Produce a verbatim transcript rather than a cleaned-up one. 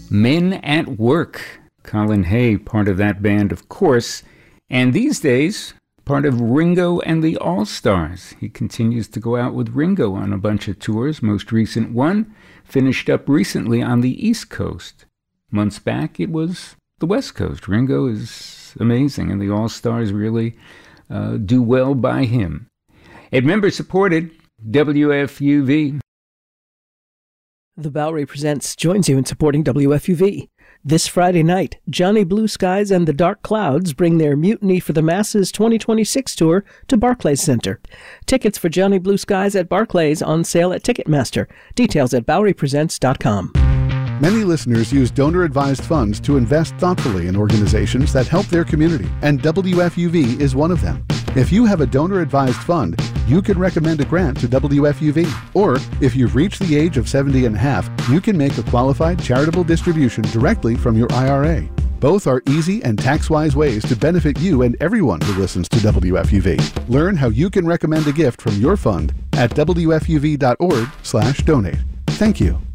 Men at Work. Colin Hay, part of that band, of course. And these days, part of Ringo and the All-Stars. He continues to go out with Ringo on a bunch of tours. Most recent one finished up recently on the East Coast. Months back, it was the West Coast. Ringo is amazing, and the All-Stars really uh, do well by him. A member-supported W F U V. The Bowery Presents joins you in supporting W F U V. This Friday night, Johnny Blue Skies and the Dark Clouds bring their Mutiny for the Masses twenty twenty-six tour to Barclays Center. Tickets for Johnny Blue Skies at Barclays on sale at Ticketmaster. Details at bowery presents dot com. Many listeners use donor-advised funds to invest thoughtfully in organizations that help their community, and W F U V is one of them. If you have a donor-advised fund, you can recommend a grant to W F U V. Or, if you've reached the age of seventy and a half, you can make a qualified charitable distribution directly from your I R A. Both are easy and tax-wise ways to benefit you and everyone who listens to W F U V. Learn how you can recommend a gift from your fund at W F U V dot org slash donate. Thank you.